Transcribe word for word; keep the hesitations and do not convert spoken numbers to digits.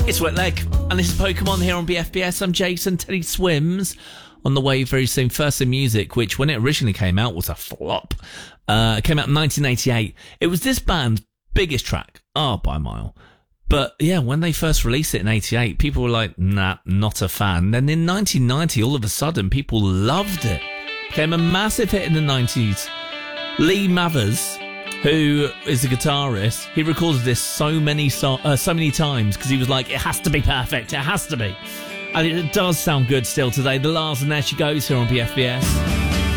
It's Wet Leg, and this is Pokemon here on B F B S. I'm Jason. Teddy Swims on the way very soon. First in Music, which when it originally came out was a flop. Uh, it came out in nineteen eighty-eight. It was this band's biggest track, oh, by a mile. But yeah, when they first released it in eighty-eight, people were like, nah, not a fan. Then in nineteen ninety, all of a sudden, people loved it. Became a massive hit in the nineties. Lee Mathers, who is a guitarist, he recorded this so many so, uh, so many times because he was like, it has to be perfect, it has to be. And it does sound good still today. The Lars and There She Goes here on B F B S.